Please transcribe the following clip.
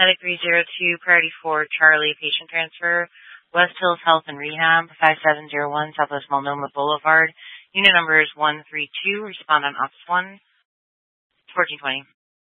Medic 302, Priority 4, Charlie, patient transfer, West Hills Health and Rehab, 5701 Southwest Multnomah Boulevard. Unit number is 132. Respond on Ops 1, 1420.